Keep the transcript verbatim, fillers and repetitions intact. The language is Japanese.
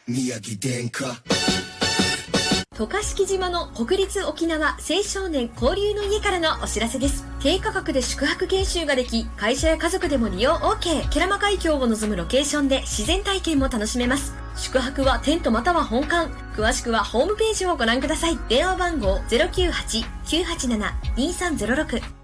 宮城殿下。 渡嘉敷島の国立沖縄青少年交流の家からのお知らせです。低価格で宿泊研修ができ、会社や家族でも利用 OK。ケラマ海峡を望むロケーションで自然体験も楽しめます。宿泊はテントまたは本館。詳しくはホームページをご覧ください。電話番号 ゼロきゅうはち きゅうはちなな にさんゼロろく。